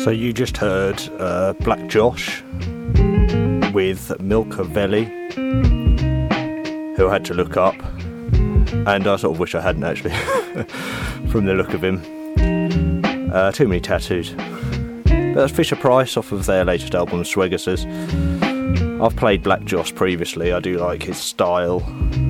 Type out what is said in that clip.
So you just heard Black Josh with Milka Veli, who I had to look up, and I sort of wish I hadn't actually, from the look of him. Too many tattoos. But that's Fisher Price off of their latest album, Swegasses. I've played Black Josh previously, I do like his style.